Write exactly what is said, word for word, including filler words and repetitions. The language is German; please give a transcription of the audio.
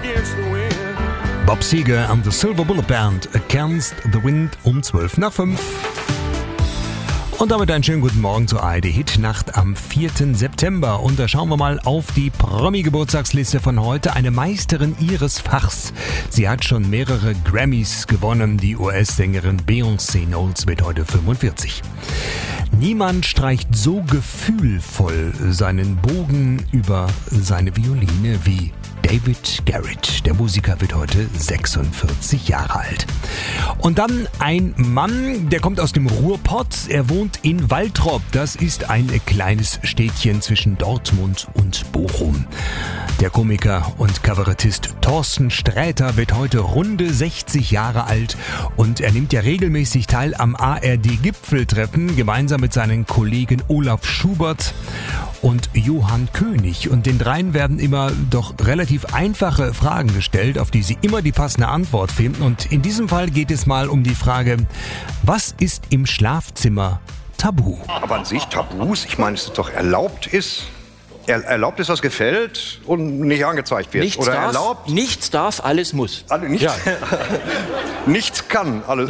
Bob Seger and the Silver Bullet Band, Against the Wind, um zwölf nach fünf. Und damit einen schönen guten Morgen zur A R D-Hitnacht am vierten September. Und da schauen wir mal auf die Promi-Geburtstagsliste von heute. Eine Meisterin ihres Fachs. Sie hat schon mehrere Grammys gewonnen. Die U S-Sängerin Beyoncé Knowles wird heute fünfundvierzig. Niemand streicht so gefühlvoll seinen Bogen über seine Violine wie David Garrett. Der Musiker wird heute sechsundvierzig Jahre alt. Und dann ein Mann, der kommt aus dem Ruhrpott. Er wohnt in Waltrop. Das ist ein kleines Städtchen zwischen Dortmund und Bochum. Der Komiker und Kabarettist Thorsten Sträter wird heute runde sechzig Jahre alt und er nimmt ja regelmäßig teil am A R D-Gipfeltreffen gemeinsam mit seinen Kollegen Olaf Schubert und Johann König. Und den dreien werden immer doch relativ einfache Fragen gestellt, auf die sie immer die passende Antwort finden. Und in diesem Fall geht es mal um die Frage, was ist im Schlafzimmer tabu? Aber an sich Tabus, ich meine, es ist doch erlaubt ist, er, erlaubt ist, was gefällt und nicht angezeigt wird. Nichts Oder darf, erlaubt? Nichts darf, alles muss. Alle, nichts, Ja. nichts kann, alles.